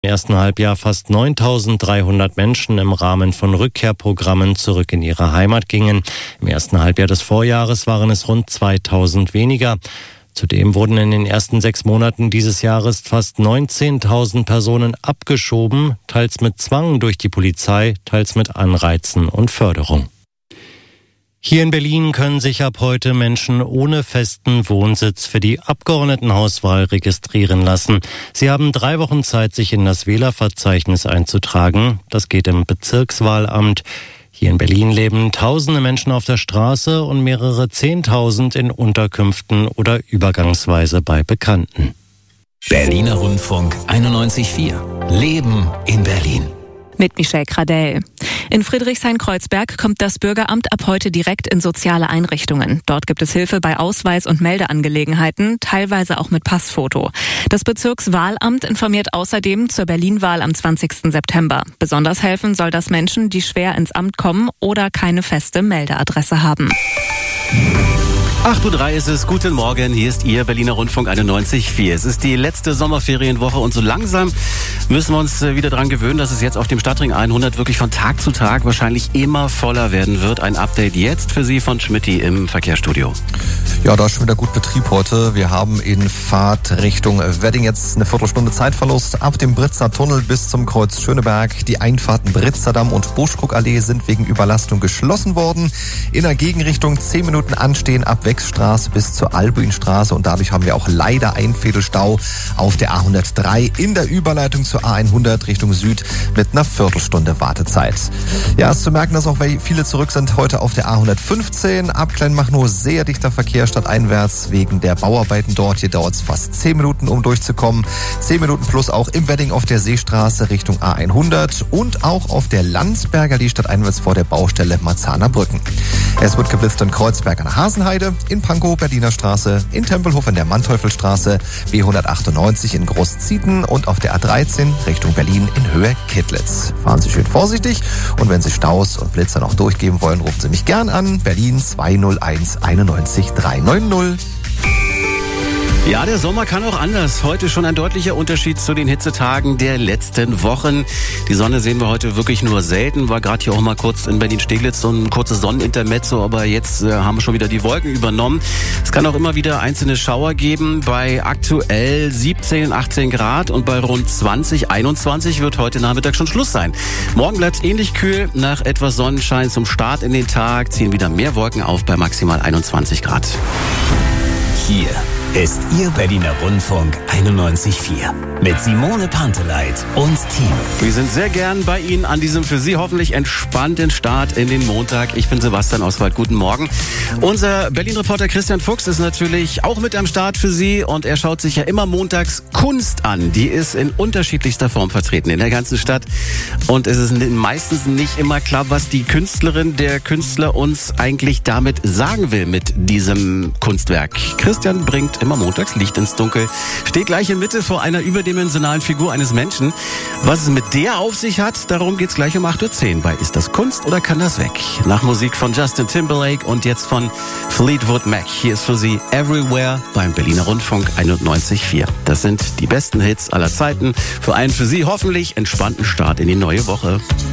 Im ersten Halbjahr fast 9.300 Menschen im Rahmen von Rückkehrprogrammen zurück in ihre Heimat gingen. Im ersten Halbjahr des Vorjahres waren es rund 2.000 weniger. Zudem wurden in den ersten 6 Monaten dieses Jahres fast 19.000 Personen abgeschoben, teils mit Zwang durch die Polizei, teils mit Anreizen und Förderung. Hier in Berlin können sich ab heute Menschen ohne festen Wohnsitz für die Abgeordnetenhauswahl registrieren lassen. Sie haben 3 Wochen Zeit, sich in das Wählerverzeichnis einzutragen. Das geht im Bezirkswahlamt. Hier in Berlin leben tausende Menschen auf der Straße und mehrere 10.000 in Unterkünften oder übergangsweise bei Bekannten. Berliner Rundfunk 91.4. Leben in Berlin. Mit Michelle Gradell. In Friedrichshain-Kreuzberg kommt das Bürgeramt ab heute direkt in soziale Einrichtungen. Dort gibt es Hilfe bei Ausweis- und Meldeangelegenheiten, teilweise auch mit Passfoto. Das Bezirkswahlamt informiert außerdem zur Berlin-Wahl am 20. September. Besonders helfen soll das Menschen, die schwer ins Amt kommen oder keine feste Meldeadresse haben. 8.03 Uhr ist es. Guten Morgen, hier ist Ihr Berliner Rundfunk 91.4. Es ist die letzte Sommerferienwoche und so langsam müssen wir uns wieder daran gewöhnen, dass es jetzt auf dem Stadtring 100 wirklich von Tag zu Tag wahrscheinlich immer voller werden wird. Ein Update jetzt für Sie von Schmitty im Verkehrsstudio. Ja, da ist schon wieder gut Betrieb heute. Wir haben in Fahrt Richtung Wedding jetzt eine Viertelstunde Zeitverlust. Ab dem Britzer Tunnel bis zum Kreuz Schöneberg. Die Einfahrten Britzerdamm und Buschkrugallee sind wegen Überlastung geschlossen worden. In der Gegenrichtung 10 Minuten anstehen ab Wechsstraße bis zur Albuinstraße und dadurch haben wir auch leider einen Viertelstau auf der A103 in der Überleitung zur A100 Richtung Süd mit einer Viertelstunde Wartezeit. Ja, ist zu merken, dass auch viele zurück sind heute auf der A115. Ab Kleinmachnow sehr dichter Verkehr stadteinwärts wegen der Bauarbeiten dort. Hier dauert es fast 10 Minuten, um durchzukommen. 10 Minuten plus auch im Wedding auf der Seestraße Richtung A100 und auch auf der Landsberger Allee stadteinwärts vor der Baustelle Marzahner Brücken. Es wird geblitzt in Kreuzberg an der Hasenheide, in Pankow Berliner Straße, in Tempelhof in der Manteuffelstraße, B198 in Großzieten und auf der A13 Richtung Berlin in Höhe Kittlitz. Fahren Sie schön vorsichtig und wenn Sie Staus und Blitzer noch durchgeben wollen, rufen Sie mich gern an. Berlin 201 91 390. Ja, der Sommer kann auch anders. Heute schon ein deutlicher Unterschied zu den Hitzetagen der letzten Wochen. Die Sonne sehen wir heute wirklich nur selten. War gerade hier auch mal kurz in Berlin-Steglitz so ein kurzes Sonnenintermezzo, aber jetzt haben wir schon wieder die Wolken übernommen. Es kann auch immer wieder einzelne Schauer geben. Bei aktuell 17, 18 Grad und bei rund 20, 21 wird heute Nachmittag schon Schluss sein. Morgen bleibt es ähnlich kühl. Nach etwas Sonnenschein zum Start in den Tag ziehen wieder mehr Wolken auf bei maximal 21 Grad. Hier ist Ihr Berliner Rundfunk 91.4 mit Simone Panteleit und Team. Wir sind sehr gern bei Ihnen an diesem für Sie hoffentlich entspannten Start in den Montag. Ich bin Sebastian Oswald. Guten Morgen. Unser Berlin-Reporter Christian Fuchs ist natürlich auch mit am Start für Sie und er schaut sich ja immer montags Kunst an. Die ist in unterschiedlichster Form vertreten in der ganzen Stadt und es ist meistens nicht immer klar, was die Künstlerin, der Künstler uns eigentlich damit sagen will mit diesem Kunstwerk. Christian bringt immer montags Licht ins Dunkel, steht gleich in Mitte vor einer überdimensionalen Figur eines Menschen. Was es mit der auf sich hat, darum geht's gleich um 8.10 Uhr bei Ist das Kunst oder kann das weg? Nach Musik von Justin Timberlake und jetzt von Fleetwood Mac. Hier ist für Sie Everywhere beim Berliner Rundfunk 91.4. Das sind die besten Hits aller Zeiten für einen für Sie hoffentlich entspannten Start in die neue Woche.